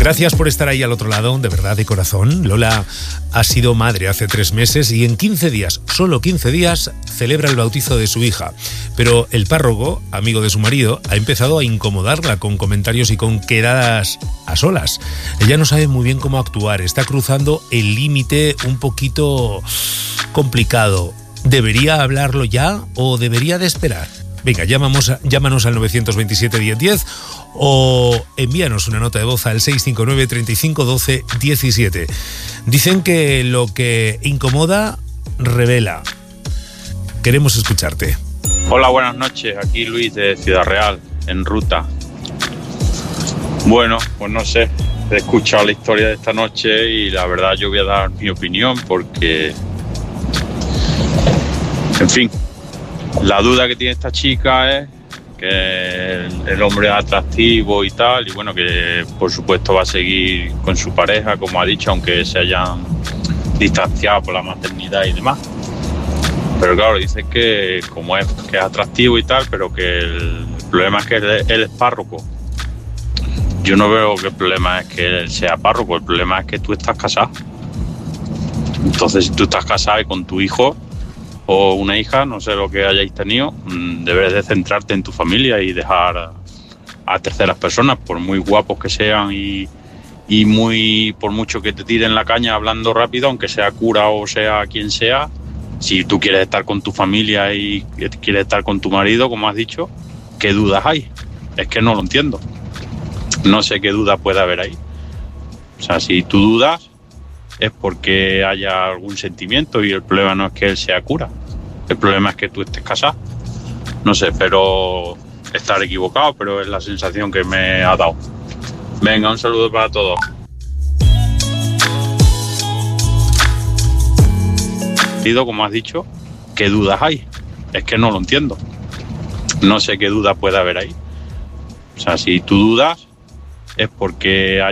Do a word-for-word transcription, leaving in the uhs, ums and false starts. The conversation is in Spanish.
Gracias por estar ahí al otro lado, de verdad, de corazón. Lola ha sido madre hace tres meses y en quince días, solo quince días, celebra el bautizo de su hija. Pero el párroco, amigo de su marido, ha empezado a incomodarla con comentarios y con quedadas a solas. Ella no sabe muy bien cómo actuar, está cruzando el límite un poquito complicado. ¿Debería hablarlo ya o debería de esperar? Venga, llamamos a, llámanos al nueve dos siete, diez diez o envíanos una nota de voz al seis cinco nueve, treinta y cinco, doce, diecisiete. Dicen que lo que incomoda, revela. Queremos escucharte. Hola, buenas noches. Aquí Luis de Ciudad Real, en ruta. Bueno, pues no sé. He escuchado la historia de esta noche y la verdad yo voy a dar mi opinión porque... En fin, la duda que tiene esta chica es que el, el hombre es atractivo y tal, y bueno, que por supuesto va a seguir con su pareja, como ha dicho, aunque se hayan distanciado por la maternidad y demás. Pero claro, dice que como es, que es atractivo y tal, pero que el, el problema es que él, él es párroco. Yo no veo que el problema es que él sea párroco, el problema es que tú estás casado. Entonces, si tú estás casado y con tu hijo o una hija, no sé lo que hayáis tenido, debes de centrarte en tu familia y dejar a, a terceras personas, por muy guapos que sean y, y muy por mucho que te tiren la caña hablando rápido, aunque sea cura o sea quien sea. Si tú quieres estar con tu familia y quieres estar con tu marido, como has dicho, ¿qué dudas hay? Es que no lo entiendo. No sé qué duda puede haber ahí. O sea, si tú dudas es porque haya algún sentimiento y el problema no es que él sea cura. El problema es que tú estés casado. No sé, pero estar equivocado, pero es la sensación que me ha dado. Venga, un saludo para todos. Como has dicho, ¿qué dudas hay? Es que no lo entiendo. No sé qué duda puede haber ahí. O sea, si tú dudas es porque hay